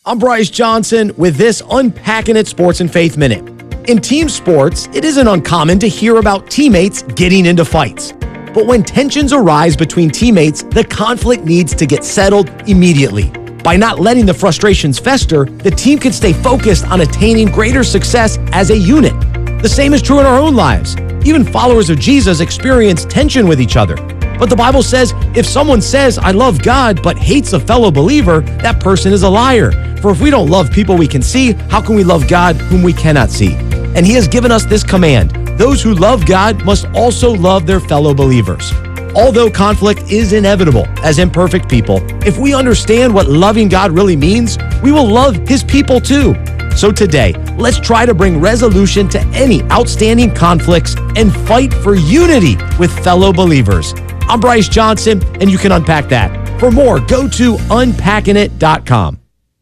I'm Bryce Johnson with this Unpacking It Sports and Faith Minute. In team sports, it isn't uncommon to hear about teammates getting into fights. But when tensions arise between teammates, the conflict needs to get settled immediately. By not letting the frustrations fester, the team can stay focused on attaining greater success as a unit. The same is true in our own lives. Even followers of Jesus experience tension with each other. But the Bible says, if someone says, I love God, but hates a fellow believer, that person is a liar. For if we don't love people we can see, how can we love God whom we cannot see? And he has given us this command. Those who love God must also love their fellow believers. Although conflict is inevitable as imperfect people, if we understand what loving God really means, we will love his people too. So today, let's try to bring resolution to any outstanding conflicts and fight for unity with fellow believers. I'm Bryce Johnson, and you can unpack that. For more, go to unpackingit.com.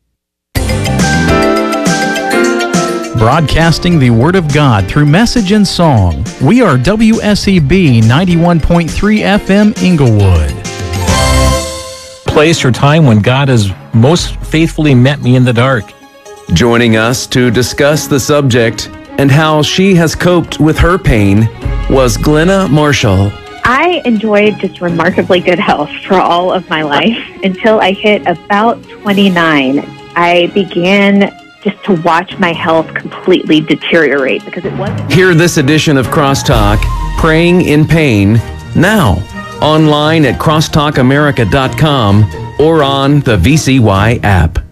Broadcasting the Word of God through message and song. We are WSEB 91.3 FM Inglewood. Place or time when God has most faithfully met me in the dark. Joining us to discuss the subject and how she has coped with her pain was Glenna Marshall. I enjoyed just remarkably good health for all of my life until I hit about 29. I began just to watch my health completely deteriorate because it wasn't. Hear this edition of Crosstalk, Praying in Pain, now. Online at crosstalkamerica.com or on the VCY app.